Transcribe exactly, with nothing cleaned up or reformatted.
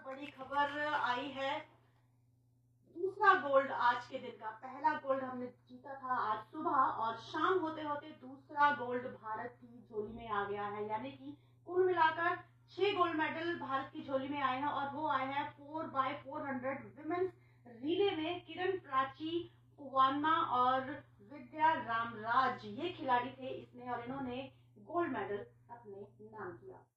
बड़ी खबर आई है। दूसरा गोल्ड आज के दिन का, पहला गोल्ड हमने जीता था आज सुबह और शाम होते होते दूसरा गोल्ड भारत की झोली में आ गया है। यानी कि कुल मिलाकर छह गोल्ड मेडल भारत की झोली में आए हैं और वो आए हैं four by four hundred women's relay में। किरण प्राची पुवान्ना और विद्या रामराज ये खिलाड़ी थे इसमें और इन्होंने गोल्ड मेडल अपने नाम किया।